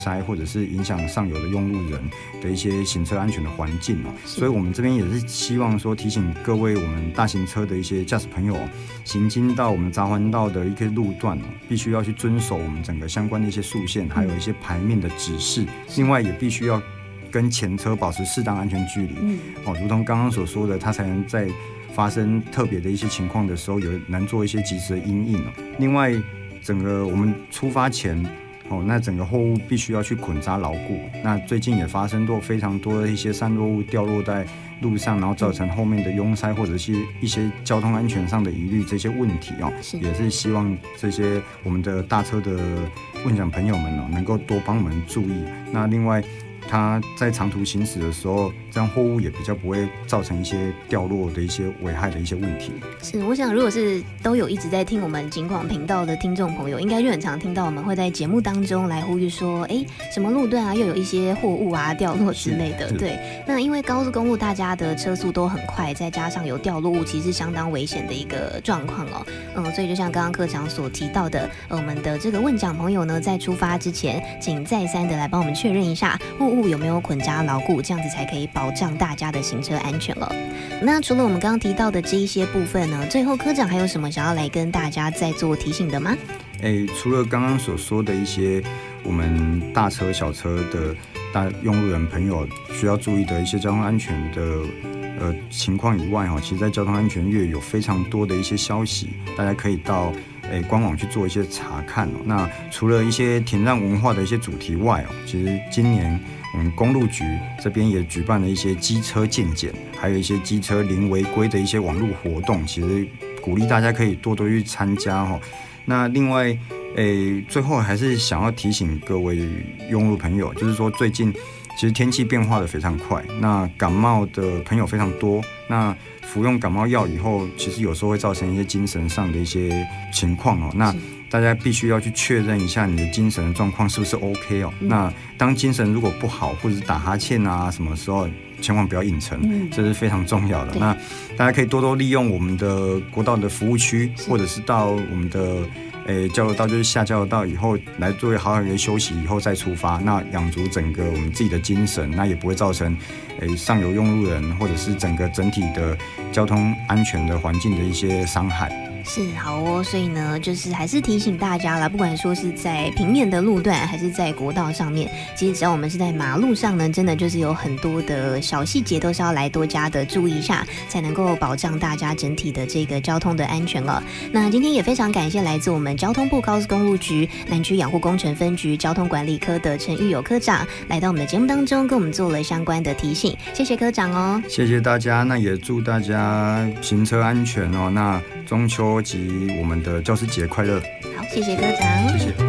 塞或者是影响上游的用路人的一些行车安全的环境哦。所以我们这边也是希望说提醒各位我们大型车的一些驾驶朋友行经到我们匝环道的一个路段必须要去遵守我们整个相关的一些速线，还有一些牌面的指示。另外也必须要跟前车保持适当安全距离，如同刚刚所说的，它才能在发生特别的一些情况的时候，能做一些及时的因应。另外，整个我们出发前，那整个货物必须要去捆扎牢固。那最近也发生过非常多的一些散落物掉落在路上，然后造成后面的拥塞或者是一些交通安全上的疑虑这些问题也是希望这些我们的大车的问讲朋友们能够多帮我们注意。那另外，它在长途行驶的时候，这样货物也比较不会造成一些掉落的一些危害的一些问题。 是，我想如果是都有一直在听我们警广频道的听众朋友，应该就很常听到我们会在节目当中来呼吁说，什么路段啊，又有一些货物啊掉落之类的。对，那因为高速公路大家的车速都很快，再加上有掉落物，其实是相当危险的一个状况所以就像刚刚科长所提到的，我们的这个问讲朋友呢，在出发之前，请再三的来帮我们确认一下货物有没有捆扎牢固，这样子才可以保障大家的行车安全那除了我们刚刚提到的这一些部分呢，最后科长还有什么想要来跟大家再做提醒的吗？ 除了刚刚所说的一些我们大车小车的用路人朋友需要注意的一些交通安全的情况以外其实在交通安全月有非常多的一些消息，大家可以到官网去做一些查看那除了一些停让文化的一些主题外其实今年我们公路局这边也举办了一些机车健检，还有一些机车零违规的一些网络活动，其实鼓励大家可以多多去参加那另外最后还是想要提醒各位用路朋友，就是说最近其实天气变化的非常快，那感冒的朋友非常多，那服用感冒药以后，其实有时候会造成一些精神上的一些情况那大家必须要去确认一下你的精神的状况是不是 OK 那当精神如果不好，或者是打哈欠啊什么时候，千万不要硬撑，这是非常重要的。那大家可以多多利用我们的国道的服务区，或者是到我们的交流道，就是下交流道以后来做好好的休息以后再出发，那养足整个我们自己的精神，那也不会造成上游用路人或者是整体的交通安全的环境的一些伤害。 是，好所以呢，就是还是提醒大家啦，不管说是在平面的路段，还是在国道上面，其实只要我们是在马路上呢，真的就是有很多的小细节都是要来多加的注意一下，才能够保障大家整体的这个交通的安全那今天也非常感谢来自我们交通部高速公路局南区养护工程分局交通管理科的陈玉友科长来到我们的节目当中，跟我们做了相关的提醒，谢谢科长谢谢大家，那也祝大家行车安全那中秋及我们的教师节快乐。 好，谢谢科长， 谢谢。